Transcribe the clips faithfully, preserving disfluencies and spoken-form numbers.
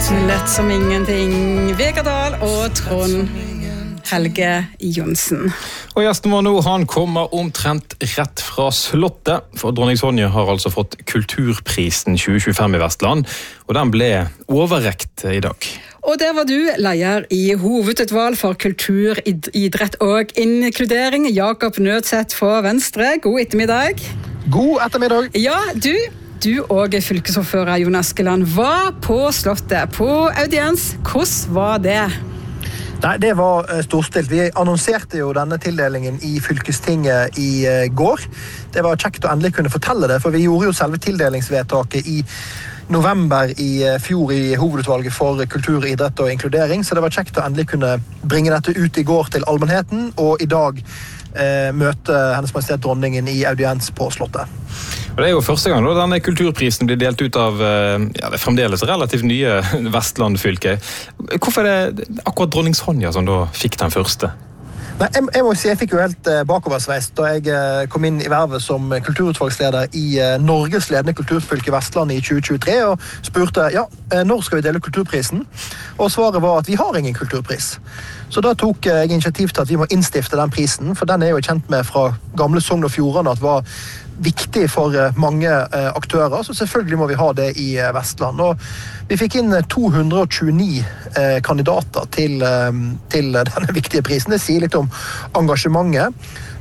Lett som ingenting. Vegard Dahl og Trond Helge Johnsen. Og gjesten vår nå, han kommer omtrent rett fra slottet, for dronning Sonja har altså fått Kulturprisen tjue tjuefem i Vestland, og den ble overrekt i dag. Og der var du, leder i hovedutvalg for kultur, idrett og inkludering, Jakob Nødseth for Venstre. God ettermiddag. God ettermiddag. Ja, du, du og fylkesordfører Jon Askeland var på slottet, på audiens. Hvordan var det? Nei, det var storstilt. Vi annonserte jo denne tildelingen i fylkestinget i går. Det var kjekt å endelig kunne fortelle det, for vi gjorde jo selve tildelingsvedtaket i november i fjor i hovedutvalget for kultur, idrett og inkludering, så det var kjekt å endelig kunne bringe dette ut i går til allmennheten, og i dag eh, møte Hennes Majestet Dronningen i audiens på slottet. Og det er jo første gang da denne kulturprisen blir delt ut av ja, det fremdeles relativt nye Vestland-fylke. Hvorfor er det akkurat dronning Sonja som da fikk den første? Nei, jeg, jeg må si jeg fikk jo helt uh, bakoversveis da jeg uh, kom inn i vervet som kulturutvalgsleder i uh, Norges ledende kulturfylke Vestland i tjue tjuetre, og spurte, ja, uh, når skal vi dele kulturprisen? Og svaret var at vi har ingen kulturpris. Så da tok uh, jeg initiativ til at vi må innstifte den prisen, for den er jo kjent med fra gamle Sogn og Fjordane at var viktig for uh, mange uh, aktører, så selvfølgelig må vi ha det i uh, Vestland. Og vi fikk inn to hundre og tjueni uh, kandidater til, uh, til uh, denne viktige prisen. Det sier litt om engasjementet.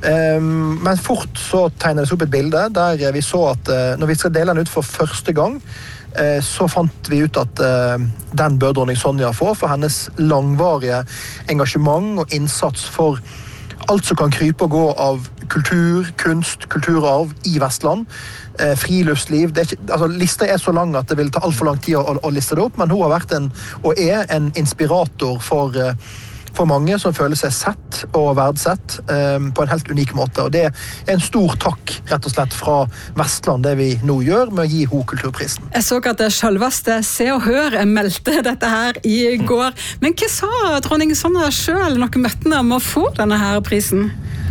Um, men fort så tegnet det seg opp et bilde der uh, vi så at uh, når vi skal dele den ut for første gang, uh, så fant vi ut at uh, den bør dronning Sonja få for hennes langvarige engasjement og innsats for alt som kan krype og gå av kultur, kunst, kulturarv i Vestland, eh, friluftsliv. Det er ikke, altså, lista er så lang at det vil ta alt for lang tid å, å liste det opp, men hun har vært en, og er en inspirator for, eh, for mange som føler seg sett og verdsett eh, på en helt unik måte. Og det er en stor takk, rett og slett, fra Vestland, det vi nå gjør med å gi henne kulturprisen. Jeg så at det selveste Se og Hør meldte dette her i går. Men hva sa dronning Sonja selv når hun møtte henne om å få denne her prisen?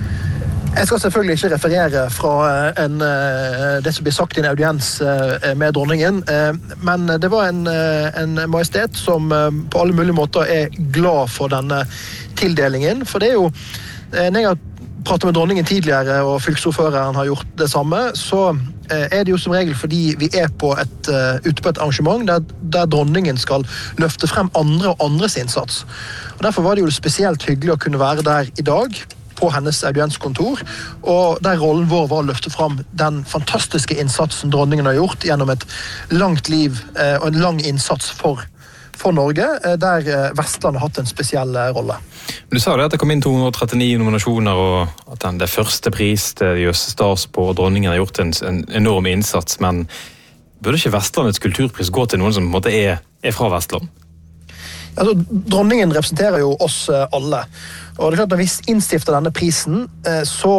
Jeg skal selvfølgelig ikke referere fra en, det som blir sagt i en audiens med dronningen, men det var en, en majestet som på alle mulige måter er glad for denne tildelingen, for det er jo, når jeg har pratet med dronningen tidligere, og fylkesordføreren har gjort det samme, så er det jo som regel fordi vi er på et, ute på et arrangement der, der dronningen skal løfte frem andre og andres innsats. Og derfor var det jo spesielt hyggelig å kunne være der i dag, på hennes audienskontor, og der rollen vår var å løfte fram den fantastiske innsatsen dronningen har gjort gjennom et langt liv eh, og en lang innsats for, for Norge, eh, der eh, Vestland har hatt en spesiell eh, rolle. Du sa jo at det kom inn to hundre og trettini nominasjoner, og at den, det første pris det gjøres stas på, og dronningen har gjort en, en enorm innsats, men burde ikke Vestlandets kulturpris gå til noen som på en måte er, er fra Vestland? Altså, dronningen representerer jo oss alle, og det er klart at når vi innstifter denne prisen, så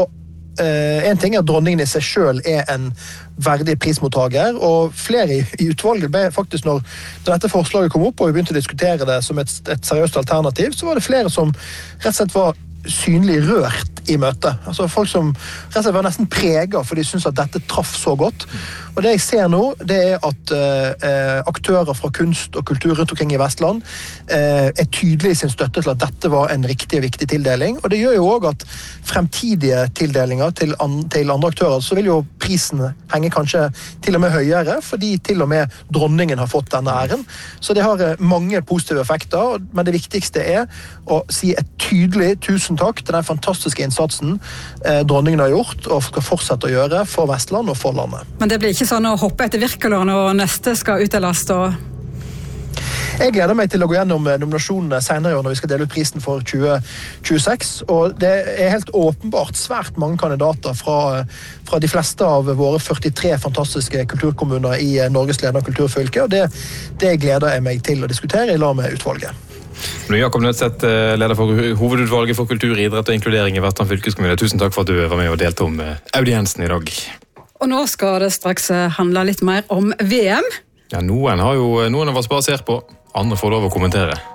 en ting er at dronningen i seg selv er en verdig prismottager, og flere i, i utvalget ble faktisk, når, når dette forslaget kom opp og vi begynte å diskutere det som et, et seriøst alternativ, så var det flere som rett og slett var synlig rørt i møtet. Altså folk som rett og slett var nesten preget, for de synes at dette traff så godt. Og det jeg ser nå, det er at eh, aktører fra kunst og kultur rundt omkring i Vestland eh, er tydelige i sin støtte til at dette var en riktig og viktig tildeling. Og det gjør jo også at fremtidige tildelinger til, an, til andre aktører, så vil jo prisen henge kanskje til og med høyere, fordi til og med dronningen har fått denne æren. Så det har eh, mange positive effekter, men det viktigste er å si et tydelig tusen takk til den fantastiske innsatsen eh, dronningen har gjort, og skal fortsette å gjøre for Vestland og for landet. Men det blir ikke sånn å hoppe etter Wirkola når neste skal utdeles da? Jeg gleder meg til å gå gjennom nominasjonene senere når vi skal dele ut prisen for tjue tjueseks, og det er helt åpenbart svært mange kandidater fra, fra de fleste av våre førtitre fantastiske kulturkommuner i Norges ledende kulturfylke, og det, det gleder jeg meg til å diskutere i lag med utvalget. Du, Jakob Nødseth, leder for hovedutvalget for kultur, idrett og inkludering i Vestland fylkeskommune. Tusen takk for at du var med og delte om audiensen i dag. Og nå skal det straks handle litt mer om V M. Ja, noen har jo noen av oss bare ser på, andre får lov å kommentere.